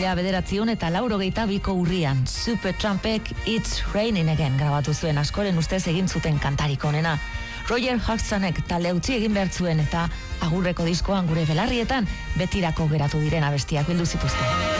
1982ko urrian, Supertrampek It's Raining Again grabatu zuen, askoren ustez egin zuten kantarik onena. Roger Hodgsonek talde utzi egin behar zuen eta agurreko diskoan gure belarrietan betirako geratu diren abestiak bildu zituzten.